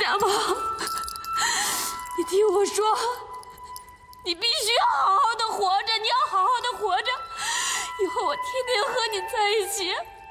大宝，你听我说，你必须要好好的活着，你要好好的活着。以后我天天和你在一起。